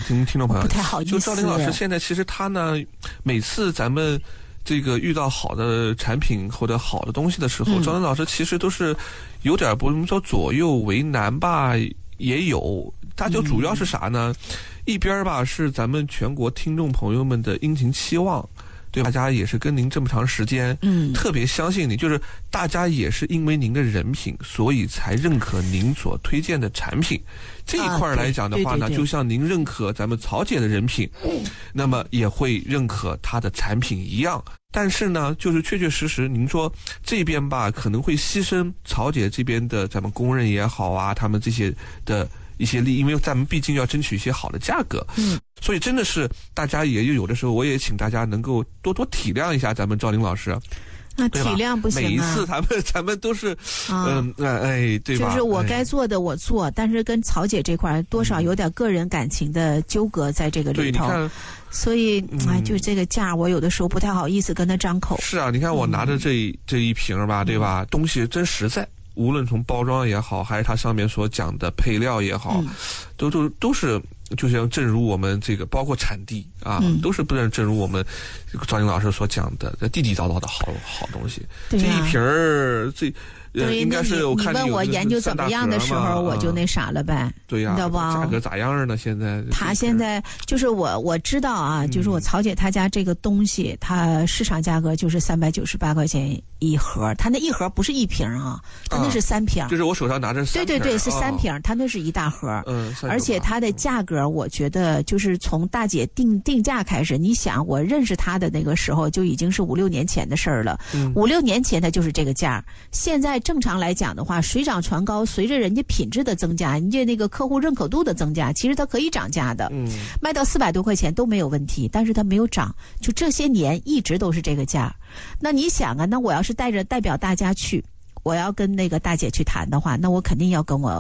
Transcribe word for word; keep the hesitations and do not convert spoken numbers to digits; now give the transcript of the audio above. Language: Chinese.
听听众朋友， 不太好意思。 就赵林老师现在其实他呢，每次咱们这个遇到好的产品或者好的东西的时候，嗯、赵林老师其实都是有点不能说左右为难吧，也有，他就主要是啥呢？嗯、一边吧是咱们全国听众朋友们的殷勤期望。对，大家也是跟您这么长时间，嗯，特别相信你，就是大家也是因为您的人品，所以才认可您所推荐的产品。这一块来讲的话呢， 啊、对对对就像您认可咱们曹姐的人品，嗯，那么也会认可她的产品一样。但是呢，就是确确实实，您说这边吧，可能会牺牲曹姐这边的咱们工人也好啊，他们这些的一些利益，因为咱们毕竟要争取一些好的价格，嗯。所以真的是大家也有的时候，我也请大家能够多多体谅一下咱们赵林老师。 那体谅不行啊！ 每一次咱们咱们都是，嗯、呃、哎，对吧？ 就是我该做的我做，哎、但是跟曹姐这块多少有点个人感情的纠葛在这个里头。 对，你看， 所以哎，就这个价，我有的时候不太好意思跟他张口。 是啊，你看我拿着这一、嗯、这一瓶吧，对吧？东西真实在。无论从包装也好，还是它上面所讲的配料也好，嗯、都都都是，就像正如我们这个包括产地啊，嗯、都是不正正如我们赵林老师所讲的，地地道道的好好东西。这一瓶儿这。 对， 应该是我看你问我研究怎么样的时候，我就那啥了呗。 对呀， 你知道不？ 价格咋样呢？现在他现在就是我我知道啊，嗯、就是我曹姐她家这个东西，它市场价格就是三百九十八块钱一盒，它那一盒不是一瓶啊，它那是三瓶。 啊、就是我手上拿着三瓶。 对对对，是三瓶，哦、它那是一大盒。 嗯， 而且它的价格，我觉得就是从大姐定定价开始，你想我认识她的那个时候就已经是五六年前的事儿了。嗯，五六年前它就是这个价，现在。正常来讲的话，水涨船高，随着人家品质的增加，人家那个客户认可度的增加，其实它可以涨价的。嗯，卖到四百多块钱都没有问题，但是它没有涨，就这些年一直都是这个价。那你想啊，那我要是带着代表大家去，我要跟那个大姐去谈的话，那我肯定要跟我